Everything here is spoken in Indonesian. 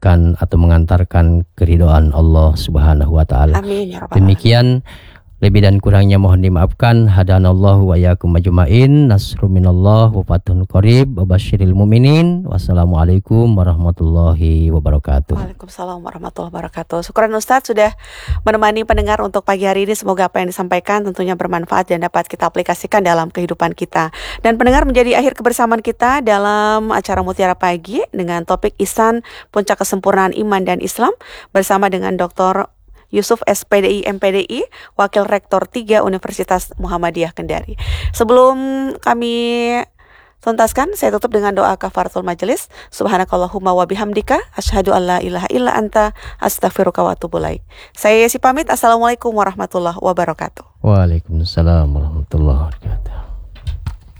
mendapatkan atau mengantarkan keridhaan Allah Subhanahu wa taala. Amin ya rabbal alamin. Demikian, lebih dan kurangnya mohon dimaafkan. Hadanallahu wa iyyakum ajmain. Nasrun minallah wa fathun qarib. Wa basyiril mu'minin. Wassalamualaikum warahmatullahi wabarakatuh. Waalaikumsalam warahmatullahi wabarakatuh. Syukran Ustadz sudah menemani pendengar untuk pagi hari ini. Semoga apa yang disampaikan tentunya bermanfaat dan dapat kita aplikasikan dalam kehidupan kita. Dan pendengar, menjadi akhir kebersamaan kita dalam acara Mutiara Pagi dengan topik Ihsan Puncak Kesempurnaan Iman dan Islam bersama dengan Dr. Yusuf SPDI MPDI, Wakil Rektor 3 Universitas Muhammadiyah Kendari. Sebelum kami tuntaskan, saya tutup dengan doa kafaratul majelis. Subhanakallahumma wa bihamdika asyhadu an la ilaha illa anta astaghfiruka wa atubu ilaik. Saya Yesi pamit. Assalamualaikum warahmatullahi wabarakatuh. Waalaikumsalam warahmatullahi wabarakatuh.